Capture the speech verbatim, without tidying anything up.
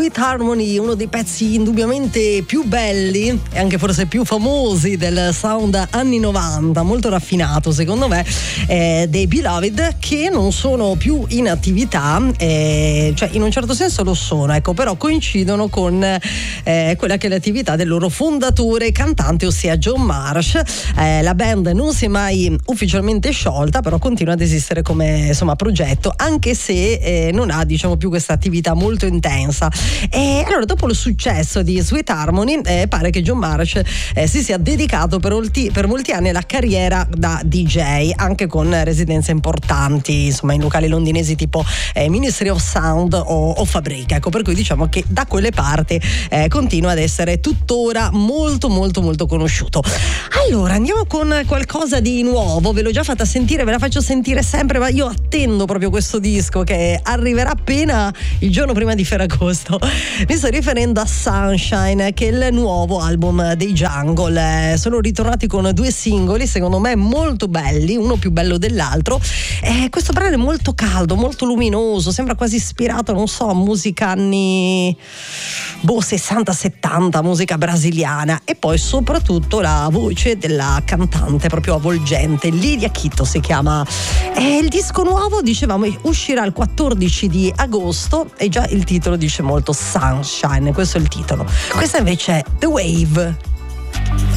Sweet Harmony, uno dei pezzi indubbiamente più belli e anche forse più famosi del sound anni novanta, molto raffinato secondo me, eh, dei Beloved, che non sono più in attività, eh, cioè in un certo senso lo sono, ecco, però coincidono con eh, quella che è l'attività del loro fondatore e cantante, ossia John Marsh. Eh, la band non si è mai ufficialmente sciolta, però continua ad esistere come insomma progetto, anche se eh, non ha diciamo più questa attività molto intensa. E allora, dopo il successo di Sweet Harmony, eh, pare che John Marsh eh, si sia dedicato per, ulti, per molti anni alla carriera da D J, anche con residenze importanti insomma in locali londinesi tipo eh, Ministry of Sound o, o Fabrica, ecco, per cui diciamo che da quelle parti eh, continua ad essere tuttora molto molto molto conosciuto. Allora andiamo con qualcosa di nuovo, ve l'ho già fatta sentire, ve la faccio sentire sempre, ma io attendo proprio questo disco che arriverà appena il giorno prima di Ferragosto. Mi sto riferendo a Sunshine, che è il nuovo album dei Jungle. Sono ritornati con due singoli secondo me molto belli, uno più bello dell'altro. Eh, questo brano è molto caldo, molto luminoso, sembra quasi ispirato, non so, a musica anni boh sessanta settanta, musica brasiliana, e poi soprattutto la voce della cantante proprio avvolgente, Lydia Kitto si chiama. E il disco nuovo, dicevamo, uscirà il quattordici di agosto e già il titolo dice molto, Sunshine, questo è il titolo. Questa invece è The Wave.